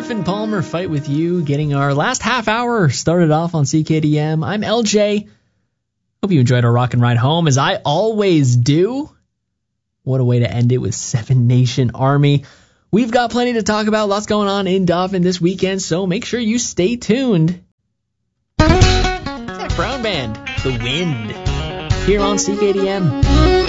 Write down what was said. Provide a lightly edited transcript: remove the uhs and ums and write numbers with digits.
Griffin Palmer Fight With You, getting our last half hour started off on CKDM. I'm LJ. Hope you enjoyed our rock and ride home, as I always do. What a way to end it with Seven Nation Army. We've got plenty to talk about, lots going on in Dauphin this weekend, so make sure you stay tuned. Zach Brown Band, The Wind, here on CKDM.